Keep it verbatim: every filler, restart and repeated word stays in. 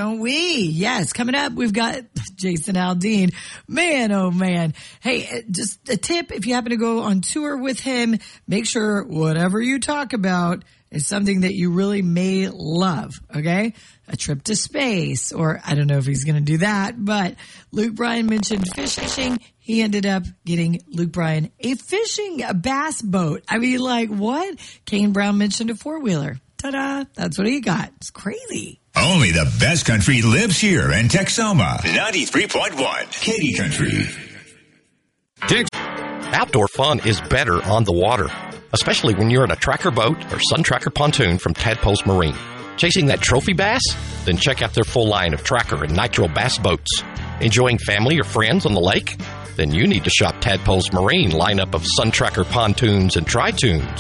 don't we? Yes. Coming up, we've got Jason Aldean. Man, oh man. Hey, just a tip. If you happen to go on tour with him, make sure whatever you talk about is something that you really may love. Okay. A trip to space, or I don't know if he's going to do that, but Luke Bryan mentioned fishing. He ended up getting Luke Bryan a fishing a bass boat. I mean, like what? Kane Brown mentioned a four-wheeler. Ta-da. That's what he got. It's crazy. Only the best country lives here in Texoma. ninety-three point one Katy Country. Dick. Outdoor fun is better on the water, especially when you're in a tracker boat or Sun Tracker pontoon from Tadpoles Marine. Chasing that trophy bass? Then check out their full line of tracker and nitro bass boats. Enjoying family or friends on the lake? Then you need to shop Tadpoles Marine lineup of Sun Tracker pontoons and tri-tunes.